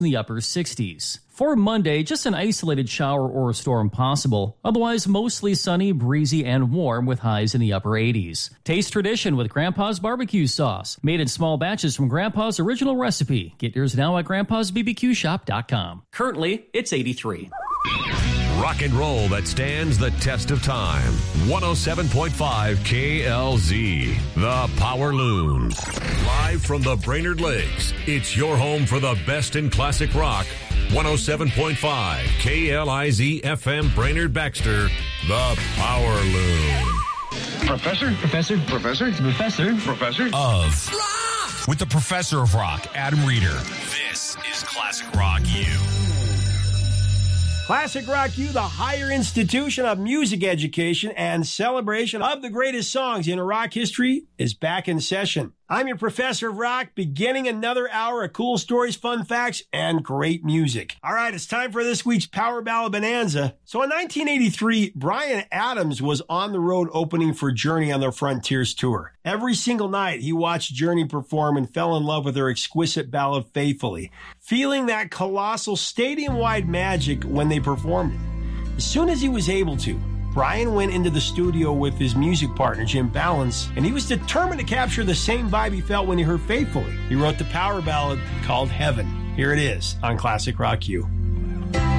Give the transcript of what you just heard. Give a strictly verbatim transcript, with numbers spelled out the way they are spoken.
in the upper sixties. For Monday, just an isolated shower or a storm possible. Otherwise, mostly sunny, breezy, and warm with highs in the upper eighties. Taste tradition with Grandpa's barbecue sauce. Made in small batches from Grandpa's original recipe. Get yours now at grandpas b b q shop dot com. Currently, it's eighty-three. Rock and roll that stands the test of time. one oh seven point five K L Z, The Power Loon. Live from the Brainerd Lakes, it's your home for the best in classic rock. one oh seven point five K L I Z F M Brainerd Baxter, The Power Loon. Professor? Professor? Professor? Professor? Professor? Of Rock! With the Professor of Rock, Adam Reeder. This is Classic Rock U. Classic Rock U, the higher institution of music education and celebration of the greatest songs in rock history, is back in session. I'm your professor of rock, beginning another hour of cool stories, fun facts, and great music. All right, it's time for this week's Power Ballad Bonanza. So in nineteen eighty-three, Bryan Adams was on the road opening for Journey on their Frontiers tour. Every single night, he watched Journey perform and fell in love with their exquisite ballad Faithfully, feeling that colossal stadium-wide magic when they performed it. As soon as he was able to, Bryan went into the studio with his music partner, Jim Balance, and he was determined to capture the same vibe he felt when he heard Faithfully. He wrote the power ballad called Heaven. Here it is on Classic Rock U.